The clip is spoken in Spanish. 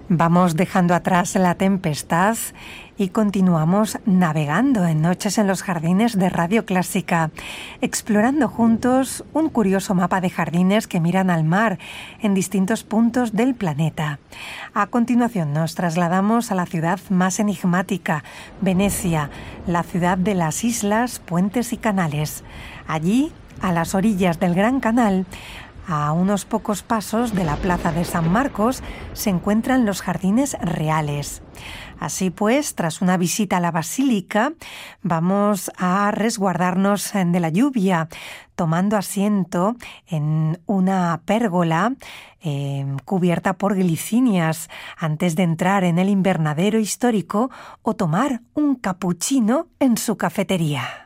Vamos dejando atrás la tempestad y continuamos navegando en Noches en los Jardines de Radio Clásica, explorando juntos un curioso mapa de jardines que miran al mar en distintos puntos del planeta. A continuación nos trasladamos a la ciudad más enigmática, Venecia, la ciudad de las islas, puentes y canales. Allí, a las orillas del Gran Canal, a unos pocos pasos de la plaza de San Marcos, se encuentran los Jardines Reales. Así pues, tras una visita a la basílica, vamos a resguardarnos de la lluvia, tomando asiento en una pérgola cubierta por glicinias, antes de entrar en el invernadero histórico o tomar un capuchino en su cafetería.